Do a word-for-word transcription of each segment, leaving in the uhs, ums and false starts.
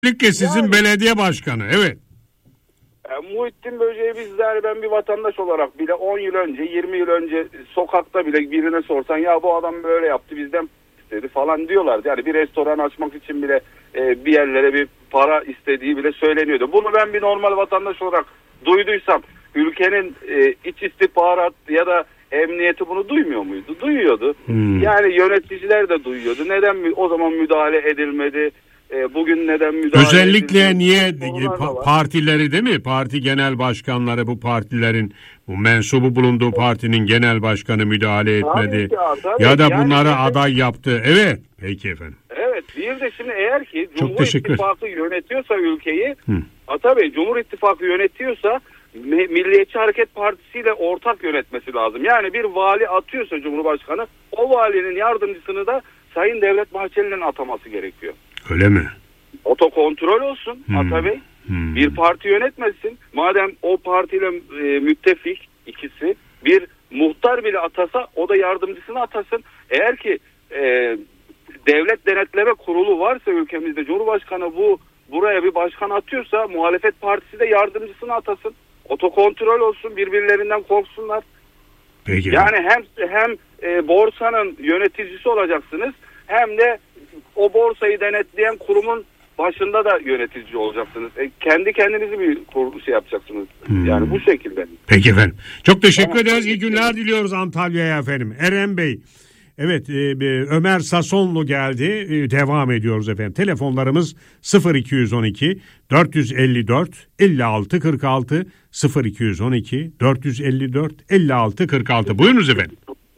Özellikle sizin yani, belediye başkanı, evet. E, Muhittin Böceği bizler, ben bir vatandaş olarak bile on yıl önce, yirmi yıl önce sokakta bile birine sorsan ya bu adam böyle yaptı bizden istedi falan diyorlardı. Yani bir restoran açmak için bile e, bir yerlere bir para istediği bile söyleniyordu. Bunu ben bir normal vatandaş olarak duyduysam ülkenin e, iç istihbarat ya da emniyeti bunu duymuyor muydu? Duyuyordu. Hmm. Yani yöneticiler de duyuyordu. Neden o zaman müdahale edilmedi? E, bugün neden müdahale Özellikle edilmedi? niye pa- partileri değil mi? Parti genel başkanları, bu partilerin, bu mensubu bulunduğu partinin genel başkanı müdahale etmedi. Ki, tabii. Ya da yani bunları yani, aday yaptı. Evet. Peki efendim. Evet. Bir de şimdi eğer ki Cumhur İttifakı yönetiyorsa ülkeyi, ha, tabii Cumhur İttifakı yönetiyorsa Milliyetçi Hareket Partisi ile ortak yönetmesi lazım. Yani bir vali atıyorsa Cumhurbaşkanı, o valinin yardımcısını da Sayın Devlet Bahçeli'nin ataması gerekiyor. Öyle mi? Otokontrol olsun hmm. Atabey. Hmm. Bir parti yönetmesin. Madem o partiyle e, müttefik ikisi, bir muhtar bile atasa o da yardımcısını atasın. Eğer ki e, devlet denetleme kurulu varsa ülkemizde, Cumhurbaşkanı bu buraya bir başkan atıyorsa muhalefet partisi de yardımcısını atasın. Otokontrol olsun, birbirlerinden korksunlar. Peki. Yani hem hem e, borsanın yöneticisi olacaksınız, hem de o borsayı denetleyen kurumun başında da yönetici olacaksınız. E, kendi kendinizi bir kur, şey yapacaksınız. Hmm. Yani bu şekilde. Peki efendim. Çok teşekkür tamam. ederiz. İyi günler diliyoruz Antalya'ya efendim. Eren Bey. Evet, e, Ömer Sasonlu geldi. E, devam ediyoruz efendim. Telefonlarımız sıfır iki on iki dört yüz elli dört elli altı kırk altı sıfır iki on iki dört yüz elli dört elli altı kırk altı. Buyurunuz efendim.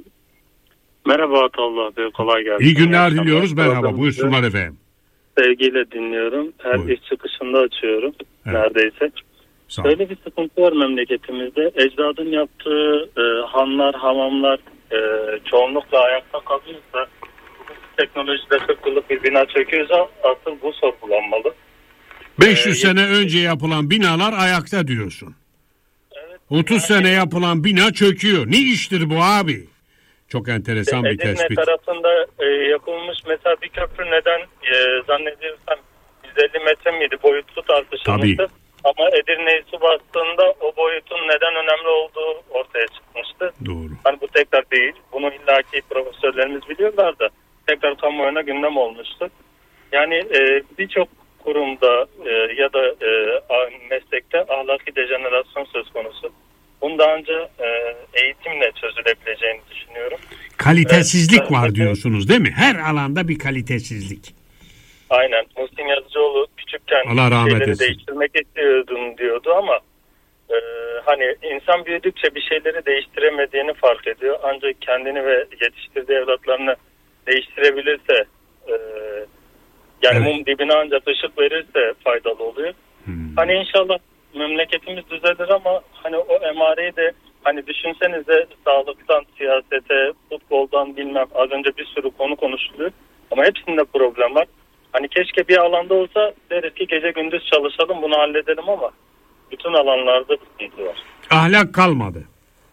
Merhaba Atallah Bey, kolay gelsin. İyi günler İyi diliyoruz. Merhaba, buyursunlar efendim. Sevgiyle dinliyorum. Her Buyur. iş çıkışında açıyorum. Evet. Neredeyse. Böyle bir sıkıntı var memleketimizde. Ecdadın yaptığı e, hanlar, hamamlar e, çoğunlukla ayakta kalıyorsa, teknolojide kırk yıllık bir bina çöküyorsa asıl bu sorgulanmalı. beş yüz ee, sene önce yapılan binalar ayakta diyorsun. Evet. otuz yani, sene yapılan bina çöküyor. Ne iştir bu abi? Çok enteresan bir tespit. Edirne tarafında e, yapılmış mesela bir köprü neden e, zannediyorsam yüz elli metre miydi boyutu tartışılmıştı. Ama Edirne'yi su bastığında o boyutun neden önemli olduğu ortaya çıkmıştı. Doğru. Hani bu tekrar değil. Bunu illaki profesörlerimiz biliyorlar da tekrar kamuoyuna gündem olmuştu. Yani e, birçok kurumda e, ya da e, meslekte ahlaki dejenerasyon söz konusu. Bunu daha önce e, eğitimle çözülebileceğini düşünüyorum. Kalitesizlik evet, var diyorsunuz değil mi? Her alanda bir kalitesizlik. Aynen. Muhsin Yazıcıoğlu küçükken şeyleri etsin. değiştirmek istiyordum diyordu ama e, hani insan büyüdükçe bir şeyleri değiştiremediğini fark ediyor. Ancak kendini ve yetiştirdiği evlatlarını değiştirebilirse e, yani evet. mum dibine ancak ışık verirse faydalı oluyor. Hmm. Hani inşallah memleketimiz düzelir ama hani o emareyi de hani düşünsenize sağlıktan siyasete, futboldan bilmem az önce bir sürü konu konuşuluyor ama hepsinde problem var. Hani keşke bir alanda olsa deriz ki gece gündüz çalışalım bunu halledelim ama bütün alanlarda sıkıntı var. Ahlak kalmadı.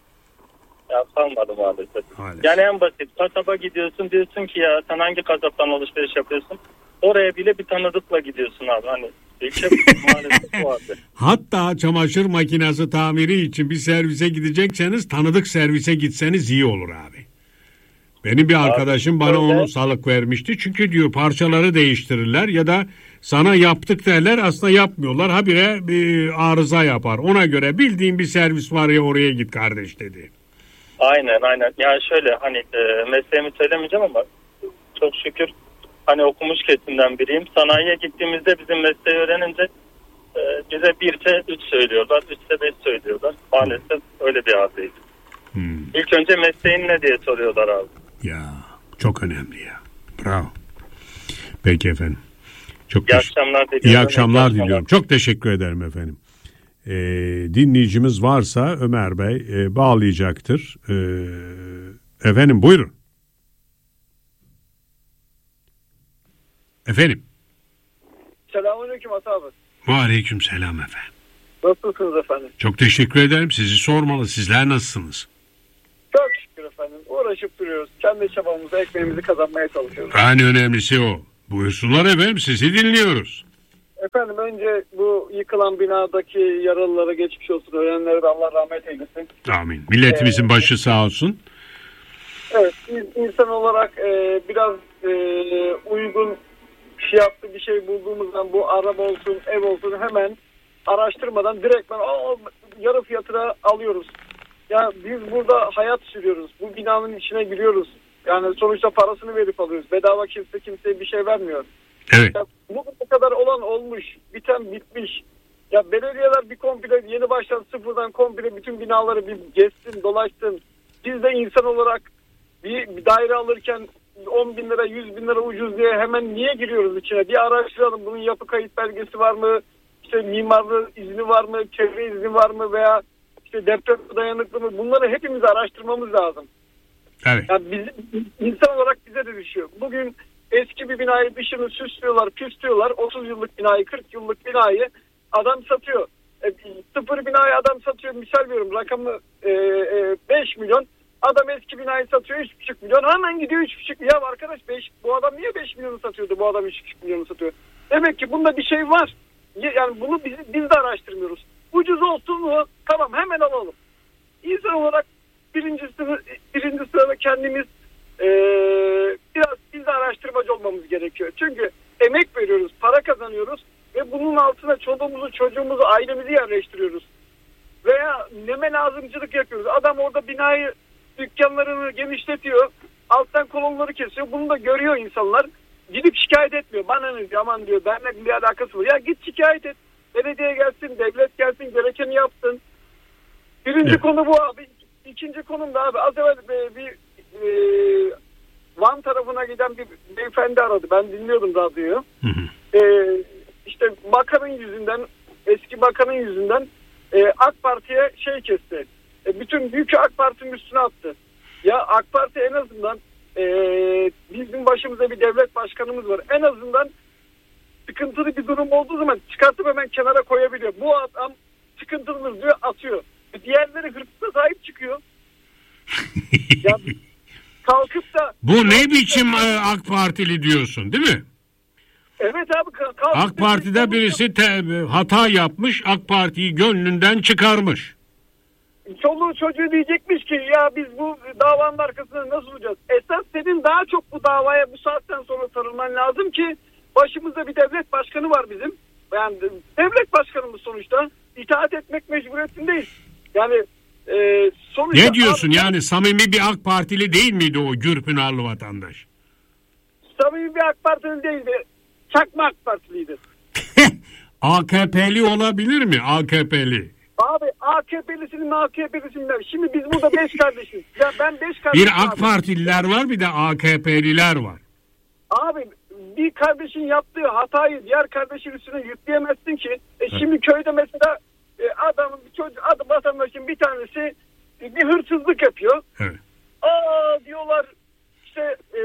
Ya kalmadı maalesef. maalesef. Yani en basit kasaba gidiyorsun diyorsun ki ya sen hangi kasaptan alışveriş yapıyorsun? Oraya bile bir tanıdıkla gidiyorsun abi. Hani ilçe maalesef vardı. Hatta çamaşır makinesi tamiri için bir servise gidecekseniz tanıdık servise gitseniz iyi olur abi. Benim bir arkadaşım abi, bana öyle. onu salık vermişti. Çünkü diyor parçaları değiştirirler ya da sana yaptık derler aslında yapmıyorlar. Habire bir arıza yapar. Ona göre bildiğin bir servis var ya oraya git kardeş dedi. Aynen aynen. Yani şöyle hani e, mesleğimi söylemeyeceğim ama çok şükür hani okumuş kesimden biriyim. Sanayiye gittiğimizde bizim mesleği öğrenince e, bize birse üç söylüyorlar, üçse beş söylüyorlar. Maalesef öyle bir haldeydi. Hmm. İlk önce mesleğin ne diye soruyorlar abi. Ya çok önemli ya. Bravo. Peki efendim. Çok iyi teş- akşamlar diliyorum. İyi akşamlar diliyorum. Çok teşekkür ederim efendim. Ee, dinleyicimiz varsa Ömer Bey e, bağlayacaktır. Ee, efendim buyurun. Efendim. Selamünaleyküm Ata abi. Aleyküm selam efendim. Nasılsınız efendim? Çok teşekkür ederim. Sizi sormalı. Sizler nasılsınız? Çok şükür efendim. Uğraşıp duruyoruz. Kendi çabamızla ekmeğimizi kazanmaya çalışıyoruz. En önemlisi o. Buyursunlar efendim. Sizi dinliyoruz. Efendim önce bu yıkılan binadaki yaralılara geçmiş olsun. Ölenlere de Allah rahmet eylesin. Amin. Milletimizin ee, başı sağ olsun. Evet, biz insan olarak e, biraz e, uygun fiyatlı bir şey bulduğumuzdan bu araba olsun, ev olsun hemen araştırmadan direktmen o yarı fiyatına alıyoruz. Ya biz burada hayat sürüyoruz. Bu binanın içine giriyoruz. Yani sonuçta parasını verip alıyoruz. Bedava kimse kimseye bir şey vermiyor. Evet. Ya, bu kadar olan olmuş, biten bitmiş. Ya belediyeler bir komple yeni baştan sıfırdan komple bütün binaları bir gezsin, dolaşsın. Biz de insan olarak bir, bir daire alırken on bin lira, yüz bin lira ucuz diye hemen niye giriyoruz içine? Bir araştıralım. Bunun yapı kayıt belgesi var mı? İşte mimarlı izni var mı? Çevre izni var mı? Veya işte deprem dayanıklı mı? Bunları hepimiz araştırmamız lazım. Evet. Yani biz, insan olarak bize de düşüyor. Bugün eski bir binayı dışını süslüyorlar, püslüyorlar. otuz yıllık binayı, kırk yıllık binayı adam satıyor. E, sıfır binayı adam satıyor. Misal veriyorum rakamı e, e, beş milyon. Adam eski binayı satıyor üç buçuk milyon. Hemen gidiyor üç buçuk. Ya arkadaş beş, bu adam niye beş milyonu satıyordu? Bu adam üç buçuk milyonu satıyor. Demek ki bunda bir şey var. Yani bunu biz, biz de araştırmıyoruz. Ucuz olsun mu? Tamam hemen alalım. İnsan olarak birinci, sırada, birinci sırada kendimiz e, biraz biz de araştırmacı olmamız gerekiyor. Çünkü emek veriyoruz, para kazanıyoruz ve bunun altına çoluğumuzu, çocuğumuzu, ailemizi yerleştiriyoruz. Veya neme lazımcılık yapıyoruz. Adam orada binayı, dükkanlarını genişletiyor, alttan kolonları kesiyor. Bunu da görüyor insanlar. Gidip şikayet etmiyor. Bana ne diyor, aman diyor, benimle bir alakası var. Ya git şikayet et. Belediye gelsin, devlet gelsin, gerekeni yapsın. Birinci evet. konu bu abi. İkinci konum da abi. Az evvel bir, bir e, Van tarafına giden bir beyefendi aradı. Ben dinliyordum radyoyu. Hı hı. E, işte bakanın yüzünden, eski bakanın yüzünden e, AK Parti'ye şey kesti. E, bütün yükü AK Parti'nin üstüne attı. Ya AK Parti en azından e, bizim başımızda bir devlet başkanımız var. En azından sıkıntılı bir durum olduğu zaman çıkartıp hemen kenara koyabiliyor. Bu adam sıkıntımız diyor, atıyor. Diğerleri hırsıza sahip çıkıyor. Ya kalkıp da bu ne biçim da, AK Partili diyorsun değil mi? Evet abi. AK Parti'de birisi te, hata yapmış, AK Parti'yi gönlünden çıkarmış. Çoluğu çocuğu diyecekmiş ki ya biz bu davanın arkasında nasıl olacağız? Esas senin daha çok bu davaya bu saatten sonra sarılman lazım ki başımızda bir devlet başkanı var bizim. Yani devlet başkanımız sonuçta. İtaat etmek mecburiyetindeyiz. Yani e, sonuçta... Ne diyorsun abi, yani samimi bir AK Partili değil miydi o Gürpınarlı vatandaş? Samimi bir AK Partili değildi. Çakma AK Partiliydi. A K P'li olabilir mi? A K P'li. Abi A K P'lisinin A K P'lisinden. Şimdi biz burada beş kardeşiz. Ya ben beş kardeşim. Bir AK Partililer var, bir de A K P'liler var. Abi bir kardeşin yaptığı hatayı diğer kardeşin üstüne yükleyemezsin ki. E şimdi köyde mesela e, adamın bir çocuk, adam vatandaşın bir tanesi e, bir hırsızlık yapıyor. Evet. Aa diyorlar işte e,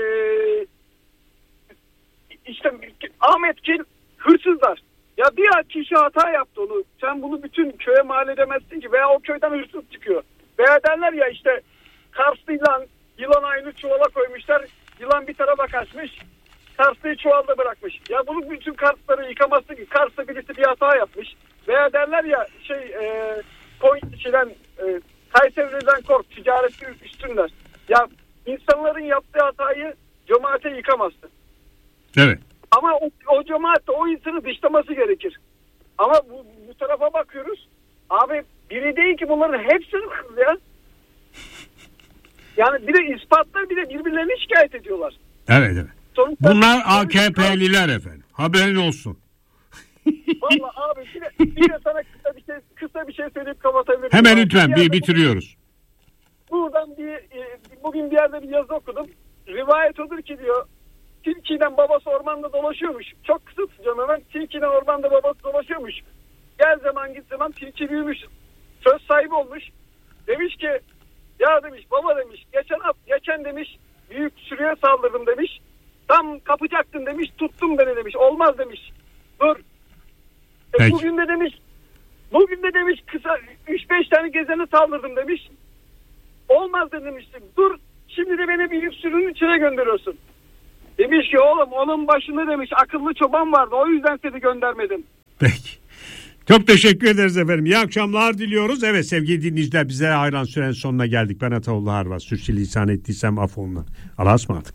işte Ahmet Kil hırsızlar. Ya bir kişi hata yaptı onu. Sen bunu bütün köye mal edemezsin ki. Veya o köyden hırsız çıkıyor. Veya derler ya işte Karslı yılan, yılan aynı çuvala koymuşlar. Yılan bir tarafa kaçmış. Karslı'yı çuvalda bırakmış. Ya bunu bütün Karsları yıkamazsın ki. Kars'ta birisi bir hata yapmış. Veya derler ya şey e, Konya'dan e, Kayseri'den kork. Ticareti üstünler. Ya insanların yaptığı hatayı cemaate yıkamazsın. Evet. Ama o, o cemaat de o insanı dışlaması gerekir. Ama bu, bu tarafa bakıyoruz. Abi biri değil ki bunların hepsi hırsız ya. Yani bir de ispatlar bir de birbirlerini şikayet ediyorlar. Evet evet. Sonuçta, bunlar A K P'liler efendim. Haberin olsun. Vallahi abi bir de, bir de sana kısa bir şey kısa bir şey söyleyip kapatabilirim. Hemen lütfen bir, bir bitiriyoruz. Buradan bir e, bugün bir yerde bir yazı okudum. Rivayet odur ki diyor. Tilki'den babası ormanda dolaşıyormuş. Çok kısa tutacağım hemen. Tilki'den ormanda babası dolaşıyormuş. Gel zaman git zaman tilki büyümüş. Söz sahibi olmuş. Demiş ki ya demiş baba demiş. Geçen geçen demiş büyük sürüye saldırdım demiş. Tam kapacaktın demiş. Tuttum beni demiş. Olmaz demiş. Dur. E, bugün de demiş bugün de demiş kısa üç beş tane gezene saldırdım demiş. Olmaz demiştim. Dur. Şimdi de beni büyük sürünün içine gönderiyorsun. Demiş ki oğlum onun başında demiş akıllı çoban vardı, o yüzden seni göndermedim. Peki. Çok teşekkür ederiz efendim. İyi akşamlar diliyoruz. Evet sevgili dinleyiciler, bize ayrılan sürenin sonuna geldik. Ben Ataoğlu Harva. Sürçülisan ettiysem affola. Allah'a ısmarladık.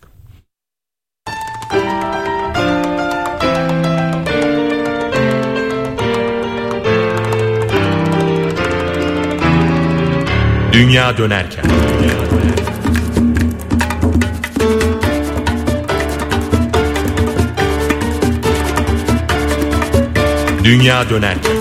Dünya dönerken. Dünya dönerken.